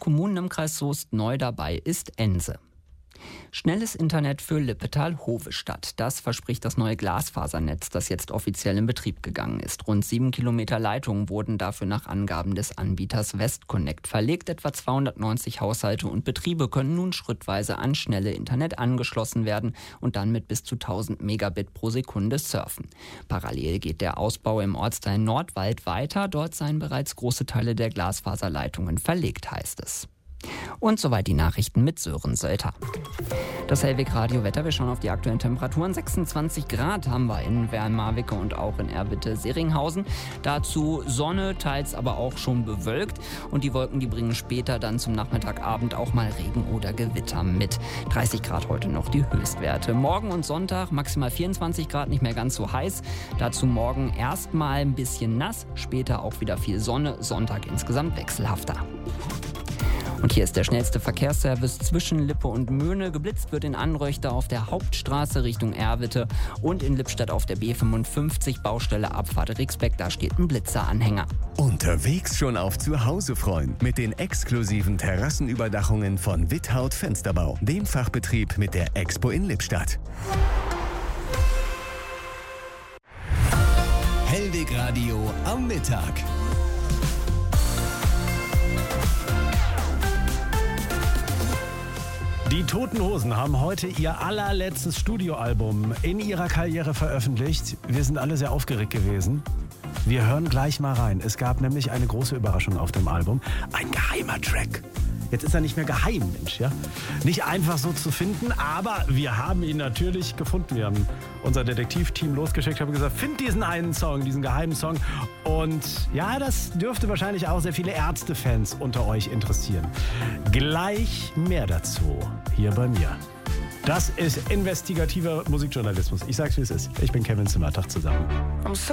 Kommunen im Kreis Soest. Neu dabei ist Ense. Schnelles Internet für Lippetal-Hovestadt. Das verspricht das neue Glasfasernetz, das jetzt offiziell in Betrieb gegangen ist. Rund 7 Kilometer Leitungen wurden dafür nach Angaben des Anbieters Westconnect verlegt. Etwa 290 Haushalte und Betriebe können nun schrittweise an schnelle Internet angeschlossen werden und dann mit bis zu 1000 Megabit pro Sekunde surfen. Parallel geht der Ausbau im Ortsteil Nordwald weiter. Dort seien bereits große Teile der Glasfaserleitungen verlegt, heißt es. Und soweit die Nachrichten mit Sören Sölter. Das Hellwig-Radio-Wetter, wir schauen auf die aktuellen Temperaturen. 26 Grad haben wir in Wernmarwicke und auch in Erwitte-Seringhausen. Dazu Sonne, teils aber auch schon bewölkt. Und die Wolken, die bringen später dann zum Nachmittagabend auch mal Regen oder Gewitter mit. 30 Grad heute noch die Höchstwerte. Morgen und Sonntag maximal 24 Grad, nicht mehr ganz so heiß. Dazu morgen erstmal ein bisschen nass, später auch wieder viel Sonne. Sonntag insgesamt wechselhafter. Und hier ist der schnellste Verkehrsservice zwischen Lippe und Möhne. Geblitzt wird in Anröchter auf der Hauptstraße Richtung Erwitte und in Lippstadt auf der B55 Baustelle Abfahrt Rixbeck. Da steht ein Blitzeranhänger. Unterwegs schon auf Zuhause freuen mit den exklusiven Terrassenüberdachungen von Withaut Fensterbau, dem Fachbetrieb mit der Expo in Lippstadt. Hellwig Radio am Mittag. Die Toten Hosen haben heute ihr allerletztes Studioalbum in ihrer Karriere veröffentlicht. Wir sind alle sehr aufgeregt gewesen. Wir hören gleich mal rein. Es gab nämlich eine große Überraschung auf dem Album. Ein geheimer Track. Jetzt ist er nicht mehr geheim, Mensch, ja? Nicht einfach so zu finden, aber wir haben ihn natürlich gefunden. Wir haben unser Detektivteam losgeschickt, haben gesagt, find diesen einen Song, diesen geheimen Song. Und ja, das dürfte wahrscheinlich auch sehr viele Ärzte-Fans unter euch interessieren. Gleich mehr dazu hier bei mir. Das ist investigativer Musikjournalismus. Ich sag's, wie es ist. Ich bin Kevin Zimmer. Tag zusammen.